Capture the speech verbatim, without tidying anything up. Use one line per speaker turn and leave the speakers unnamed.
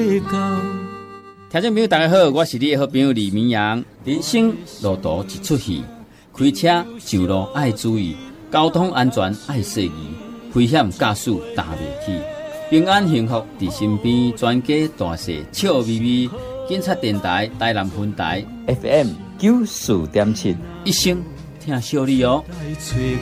听众朋友大家好，我是你的好朋友李明阳。人生路途一出戏，开车上路爱注意，交通安全爱细意，危险驾驶打袂起，平安幸福伫身边，全家大细笑眯眯。警察电台台南分台
F M 九四点七，
一生听小你哦。